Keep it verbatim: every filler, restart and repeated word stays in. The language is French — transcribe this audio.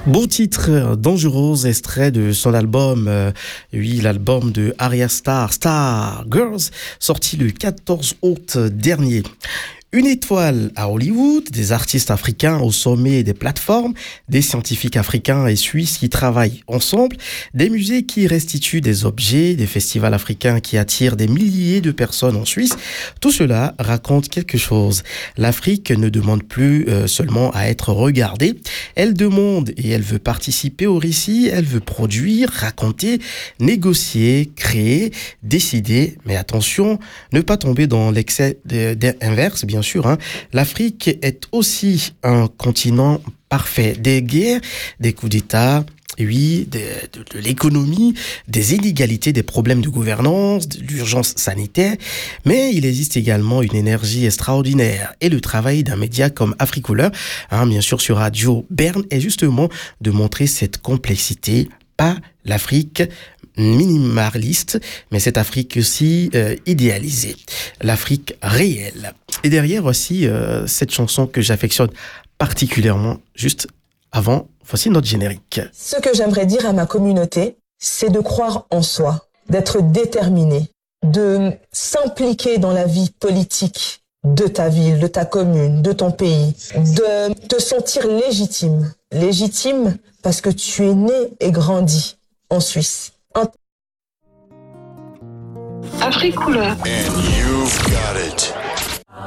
Beau titre, Dangereuse, extrait de son album, euh, oui, l'album de Arya Starr, Star Girls, sorti le quatorze août dernier. Une étoile à Hollywood, des artistes africains au sommet des plateformes, des scientifiques africains et suisses qui travaillent ensemble, des musées qui restituent des objets, des festivals africains qui attirent des milliers de personnes en Suisse. Tout cela raconte quelque chose. L'Afrique ne demande plus euh, seulement à être regardée, elle demande et elle veut participer au récit, elle veut produire, raconter, négocier, créer, décider. Mais attention, ne pas tomber dans l'excès de, de, inverse, bien sûr. Hein. L'Afrique est aussi un continent parfait. Des guerres, des coups d'État, oui, de, de, de l'économie, des inégalités, des problèmes de gouvernance, de l'urgence sanitaire. Mais il existe également une énergie extraordinaire. Et le travail d'un média comme Africouleur, hein, bien sûr sur Radio Berne, est justement de montrer cette complexité. Pas l'Afrique minimaliste, mais cette Afrique aussi euh, idéalisée, l'Afrique réelle. Et derrière aussi euh, cette chanson que j'affectionne particulièrement, juste avant, voici notre générique. Ce que j'aimerais dire à ma communauté, c'est de croire en soi, d'être déterminé, de s'impliquer dans la vie politique de ta ville, de ta commune, de ton pays, de te sentir légitime. Légitime parce que tu es né et grandi en Suisse. Un... Africouleur. And you've got it.